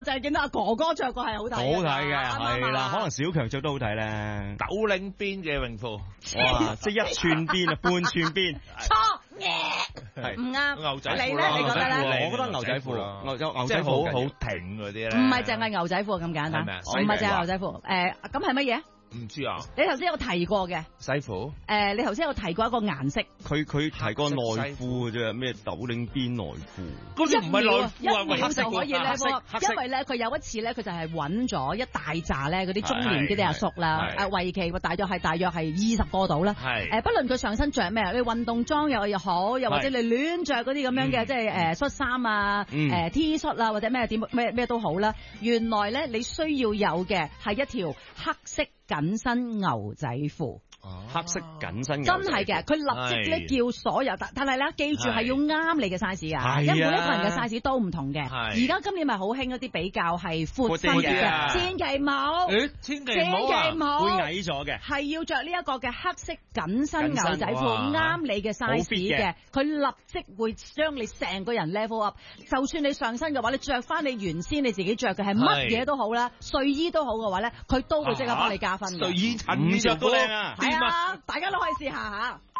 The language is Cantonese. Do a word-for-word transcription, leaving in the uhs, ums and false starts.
就係見到阿哥哥着過係好睇， 好睇嘅啱唔啱係啦，可能小強着都好睇咧。 斗領邊嘅泳褲， 哇！即係一寸邊啊，半寸邊。 錯係唔啱。 牛仔褲你咧？你覺得咧？ 我覺得牛仔褲咯， 牛牛即係仔褲好好挺嗰啲咧。 唔係淨係牛仔褲咁簡單， 係咪啊唔係淨係牛仔褲。誒，咁係乜嘢？ 唔知啊， 你頭先有提過嘅。 西褲。 誒，你頭先有提過一個顏色。 佢佢提過內褲嘅啫，咩斗領邊內褲？ 嗰啲唔係內褲啊， 一秒黑色就可以咧， 黑色黑色因為咧佢有一次咧，佢就係揾咗一大紮咧嗰啲中年嗰啲阿叔啦， 係係誒為期大約係大約係二十個度啦。 係誒，不論佢上身着咩，你運動裝又又好，又或者你亂着嗰啲咁樣嘅，即係誒恤衫啊、誒 T 恤啊或者咩點咩咩都好啦。原來咧你需要有嘅係一條黑色緊身牛仔褲。 黑色緊身真係嘅，佢立即咧叫所有，但但係咧，記住係要啱你嘅 size 㗎，因為每一個人嘅 size 都唔同嘅。而家今年咪好興一啲比較係闊身啲嘅，千祈唔好， 誒，千祈千祈唔好， 會矮咗嘅， 係要着呢一個嘅黑色緊身牛仔褲，啱你嘅 size 嘅，佢立即會將你成個人 level up。就算你上身嘅話，你着翻你原先你自己着嘅係乜嘢都好啦，睡衣都好嘅話咧，佢都會即刻幫你加分嘅。 睡衣襯着都靚啊！ 係啊，大家都可以試下吓。